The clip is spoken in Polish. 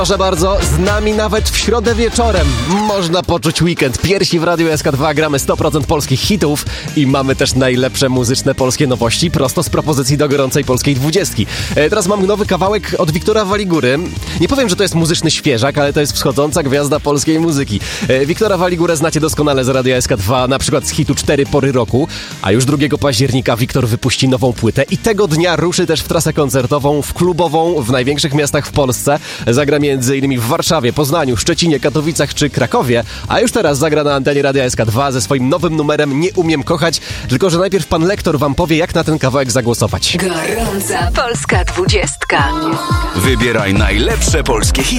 Proszę bardzo, z nami nawet w środę wieczorem można poczuć weekend. Piersi w Radiu SK2 gramy 100% polskich hitów i mamy też najlepsze muzyczne polskie nowości prosto z propozycji do gorącej polskiej 20. Teraz mam nowy kawałek od Wiktora Waligury. Nie powiem, że to jest muzyczny świeżak, ale to jest wschodząca gwiazda polskiej muzyki. Wiktora Waligurę znacie doskonale z Radia SK2, na przykład z hitu 4 pory roku, a już 2 października Wiktor wypuści nową płytę i tego dnia ruszy też w trasę koncertową, w klubową w największych miastach w Polsce. Zagra m.in. w Warszawie, Poznaniu, Szczecinie, Katowicach czy Krakowie, a już teraz zagra na antenie Radia SK2 ze swoim nowym numerem Nie umiem kochać, tylko że najpierw pan lektor wam powie, jak na ten kawałek zagłosować. Gorąca polska 20. Wybieraj najlepsze polskie hity.